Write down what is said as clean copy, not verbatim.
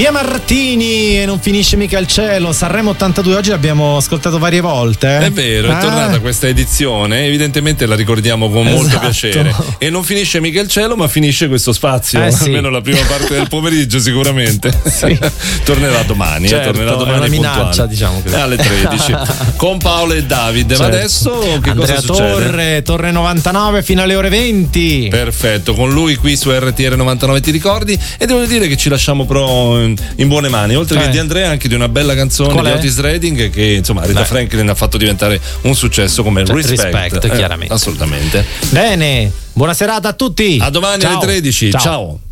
Via Martini e non finisce mica il cielo. Sanremo 82 oggi l'abbiamo ascoltato varie volte. È vero, è tornata questa edizione, evidentemente la ricordiamo con molto piacere. E non finisce mica il cielo, ma finisce questo spazio, sì. almeno la prima parte del pomeriggio sicuramente. Sì. Tornerà domani, certo, tornerà domani è una minaccia, puntuale. diciamo così. Alle 13 con Paolo e Davide. Certo. Ma adesso che Andrea cosa succede? Torre 99 fino alle ore 20. Perfetto, con lui qui su RTR 99 ti ricordi, e devo dire che ci lasciamo però in buone mani, oltre che di Andrea anche di una bella canzone. Qual di è? Otis Redding, che insomma Rita Franklin ha fatto diventare un successo come Respect, chiaramente. assolutamente. Bene, buona serata a tutti. A domani Ciao. alle 13. Ciao. Ciao.